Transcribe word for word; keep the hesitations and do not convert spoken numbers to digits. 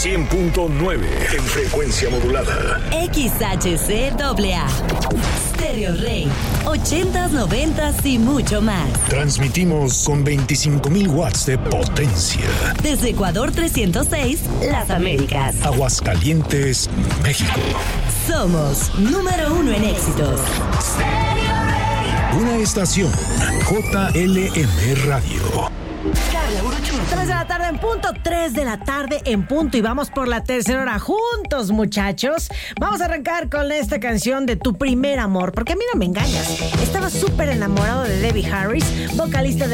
cien punto nueve en frecuencia modulada. X H C A A. Stereo Rey. ochentas, noventas y mucho más. Transmitimos con veinticinco mil watts de potencia. Desde Ecuador trescientos seis, Las Américas. Aguascalientes, México. Somos número uno en éxitos. Una estación J L M Radio. tres de la tarde en punto, tres de la tarde en punto y vamos por la tercera hora juntos, muchachos. Vamos a arrancar con esta canción de Tu Primer Amor, porque a mí no me engañas. Estaba súper enamorado de Debbie Harris, vocalista de